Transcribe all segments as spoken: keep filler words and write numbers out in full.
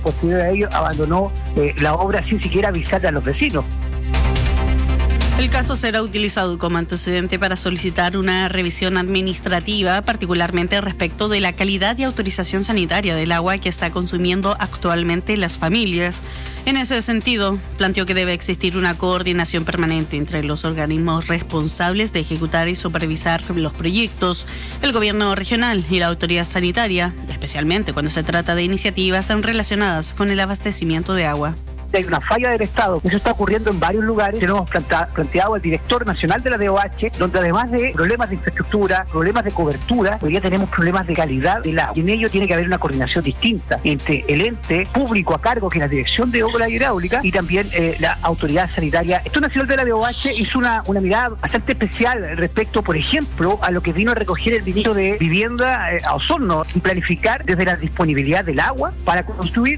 posterior a ello abandonó eh, la obra sin siquiera avisar a los vecinos. El caso será utilizado como antecedente para solicitar una revisión administrativa, particularmente respecto de la calidad y autorización sanitaria del agua que está consumiendo actualmente las familias. En ese sentido, planteó que debe existir una coordinación permanente entre los organismos responsables de ejecutar y supervisar los proyectos, el gobierno regional y la autoridad sanitaria, especialmente cuando se trata de iniciativas relacionadas con el abastecimiento de agua. Hay una falla del Estado. Eso está ocurriendo en varios lugares. Tenemos planteado al director nacional de la D O H, donde además de problemas de infraestructura, problemas de cobertura, hoy día tenemos problemas de calidad del agua. Y en ello tiene que haber una coordinación distinta entre el ente público a cargo, que es la Dirección de Obras Hidráulicas, y también eh, la autoridad sanitaria. El director nacional de la D O H hizo una, una mirada bastante especial respecto, por ejemplo, a lo que vino a recoger el ministro de Vivienda, eh, a Osorno, y planificar desde la disponibilidad del agua para construir.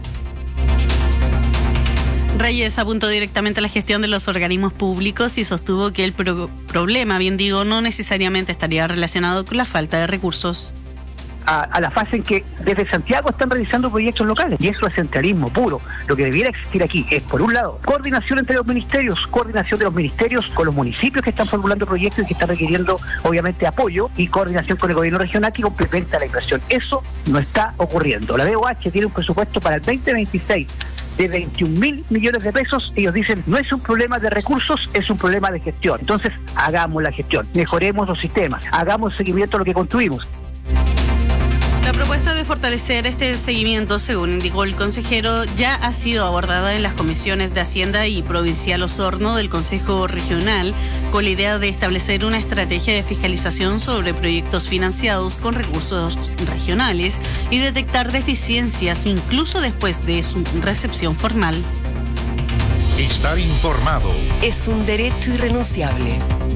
Reyes apuntó directamente a la gestión de los organismos públicos y sostuvo que el pro- problema, bien digo, no necesariamente estaría relacionado con la falta de recursos. A, a la fase en que desde Santiago están realizando proyectos locales, y eso es centralismo puro. Lo que debiera existir aquí es, por un lado, coordinación entre los ministerios, coordinación de los ministerios con los municipios que están formulando proyectos y que están requiriendo, obviamente, apoyo, y coordinación con el gobierno regional que complementa la inversión. Eso no está ocurriendo. La D O H tiene un presupuesto para el veinte veintiséis de veintiún mil millones de pesos. Ellos dicen, no es un problema de recursos, es un problema de gestión. Entonces, hagamos la gestión, mejoremos los sistemas, hagamos seguimiento a lo que construimos. La propuesta de fortalecer este seguimiento, según indicó el consejero, ya ha sido abordada en las comisiones de Hacienda y Provincial Osorno del Consejo Regional, con la idea de establecer una estrategia de fiscalización sobre proyectos financiados con recursos regionales y detectar deficiencias incluso después de su recepción formal. Estar informado es un derecho irrenunciable.